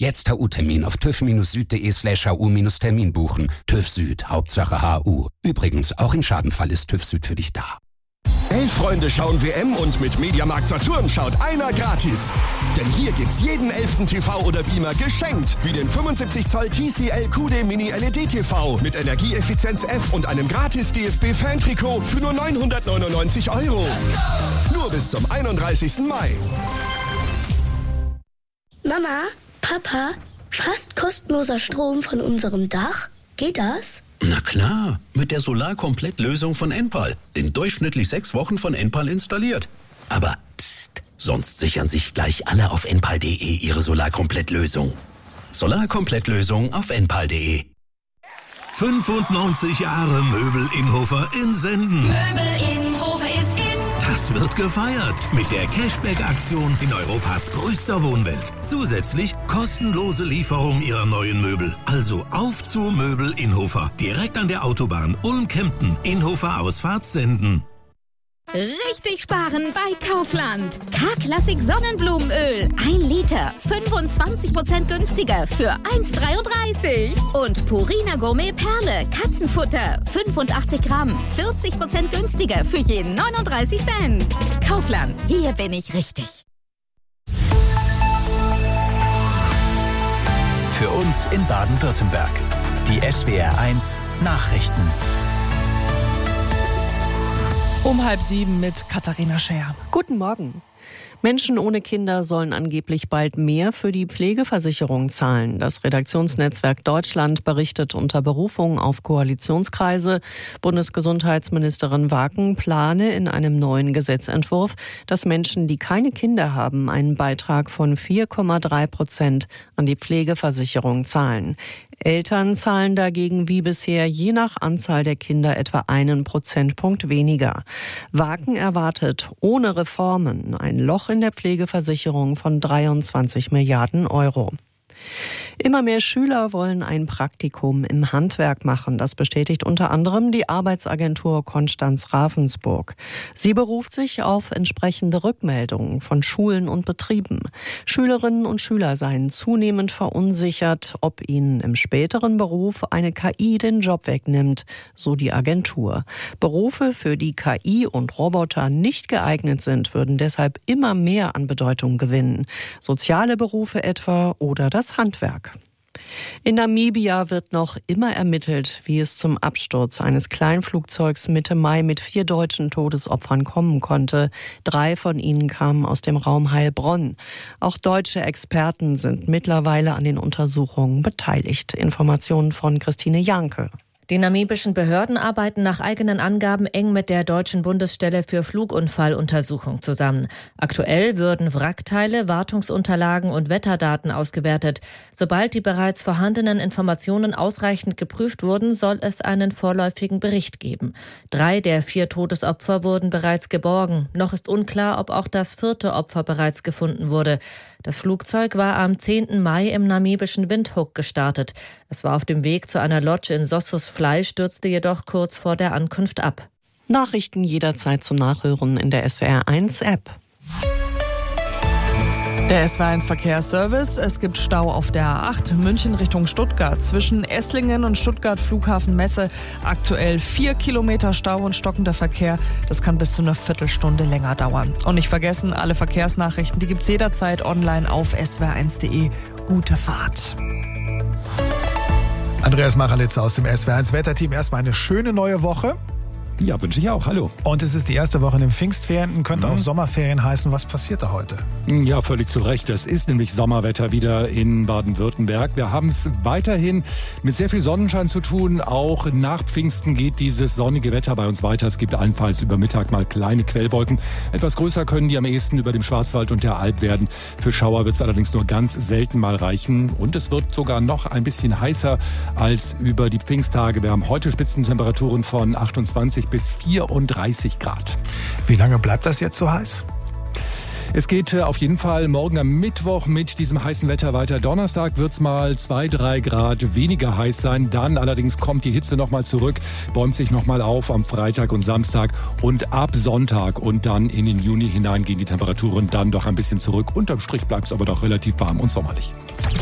Jetzt HU-Termin auf tüv-süd.de/hu-termin buchen. TÜV Süd, Hauptsache HU. Übrigens, auch im Schadenfall ist TÜV Süd für dich da. 11 Freunde schauen WM und mit Mediamarkt Saturn schaut einer gratis. Denn hier gibt's jeden 11. TV oder Beamer geschenkt. Wie den 75 Zoll TCL QD Mini LED TV mit Energieeffizienz F und einem gratis DFB-Fan-Trikot für nur 999 €. Nur bis zum 31. Mai. Mama, Papa, fast kostenloser Strom von unserem Dach? Geht das? Na klar, mit der Solarkomplett-Lösung von Enpal. In durchschnittlich 6 Wochen von Enpal installiert. Aber psst, sonst sichern sich gleich alle auf enpal.de ihre Solarkomplett-Lösung. Solarkomplett-Lösung auf enpal.de. 95 Jahre Möbel Innhofer in Senden. Möbel Innhofer ist in. Das wird gefeiert mit der Cashback-Aktion in Europas größter Wohnwelt. Zusätzlich kostenlose Lieferung Ihrer neuen Möbel. Also auf zu Möbel Innhofer. Direkt an der Autobahn Ulm-Kempten. Innhofer Ausfahrt Senden. Richtig sparen bei Kaufland. K-Klassik Sonnenblumenöl. 1 Liter. 25% günstiger für 1,33. Und Purina Gourmet Perle. Katzenfutter. 85 Gramm. 40% günstiger für jeden 39 Cent. Kaufland. Hier bin ich richtig. Für uns in Baden-Württemberg. Die SWR1 Nachrichten. Um 6:30 mit Katharina Scher. Guten Morgen. Menschen ohne Kinder sollen angeblich bald mehr für die Pflegeversicherung zahlen. Das Redaktionsnetzwerk Deutschland berichtet unter Berufung auf Koalitionskreise. Bundesgesundheitsministerin Waken plane in einem neuen Gesetzentwurf, dass Menschen, die keine Kinder haben, einen Beitrag von 4,3% an die Pflegeversicherung zahlen. Eltern zahlen dagegen wie bisher je nach Anzahl der Kinder etwa 1 Prozentpunkt weniger. Waken erwartet ohne Reformen ein Loch in der Pflegeversicherung von 23 Milliarden €. Immer mehr Schüler wollen ein Praktikum im Handwerk machen. Das bestätigt unter anderem die Arbeitsagentur Konstanz Ravensburg. Sie beruft sich auf entsprechende Rückmeldungen von Schulen und Betrieben. Schülerinnen und Schüler seien zunehmend verunsichert, ob ihnen im späteren Beruf eine KI den Job wegnimmt, so die Agentur. Berufe, für die KI und Roboter nicht geeignet sind, würden deshalb immer mehr an Bedeutung gewinnen. Soziale Berufe etwa oder das Handwerk. In Namibia wird noch immer ermittelt, wie es zum Absturz eines Kleinflugzeugs Mitte Mai mit 4 deutschen Todesopfern kommen konnte. 3 von ihnen kamen aus dem Raum Heilbronn. Auch deutsche Experten sind mittlerweile an den Untersuchungen beteiligt. Informationen von Christine Janke. Die namibischen Behörden arbeiten nach eigenen Angaben eng mit der deutschen Bundesstelle für Flugunfalluntersuchung zusammen. Aktuell würden Wrackteile, Wartungsunterlagen und Wetterdaten ausgewertet. Sobald die bereits vorhandenen Informationen ausreichend geprüft wurden, soll es einen vorläufigen Bericht geben. 3 der 4 Todesopfer wurden bereits geborgen. Noch ist unklar, ob auch das 4. Opfer bereits gefunden wurde. Das Flugzeug war am 10. Mai im namibischen Windhoek gestartet. Es war auf dem Weg zu einer Lodge in Sossusvlei, stürzte jedoch kurz vor der Ankunft ab. Nachrichten jederzeit zum Nachhören in der SWR1-App. Der SWR1 Verkehrsservice. Es gibt Stau auf der A8 München Richtung Stuttgart. Zwischen Esslingen und Stuttgart Flughafen Messe aktuell 4 Kilometer Stau und stockender Verkehr. Das kann bis zu einer Viertelstunde länger dauern. Und nicht vergessen, alle Verkehrsnachrichten, die gibt's jederzeit online auf swr1.de. Gute Fahrt. Andreas Machelitz aus dem SWR1 Wetterteam. Erstmal eine schöne neue Woche. Ja, wünsche ich auch. Hallo. Und es ist die erste Woche in den Pfingstferien, könnte auch Sommerferien heißen. Was passiert da heute? Ja, völlig zu Recht. Es ist nämlich Sommerwetter wieder in Baden-Württemberg. Wir haben es weiterhin mit sehr viel Sonnenschein zu tun. Auch nach Pfingsten geht dieses sonnige Wetter bei uns weiter. Es gibt allenfalls über Mittag mal kleine Quellwolken. Etwas größer können die am ehesten über dem Schwarzwald und der Alp werden. Für Schauer wird es allerdings nur ganz selten mal reichen. Und es wird sogar noch ein bisschen heißer als über die Pfingsttage. Wir haben heute Spitzentemperaturen von 28 bis 34 Grad. Wie lange bleibt das jetzt so heiß? Es geht auf jeden Fall morgen am Mittwoch mit diesem heißen Wetter weiter. Donnerstag wird es mal 2-3 Grad weniger heiß sein. Dann allerdings kommt die Hitze nochmal zurück, bäumt sich nochmal auf am Freitag und Samstag. Und ab Sonntag und dann in den Juni hinein gehen die Temperaturen dann doch ein bisschen zurück. Unterm Strich bleibt es aber doch relativ warm und sommerlich.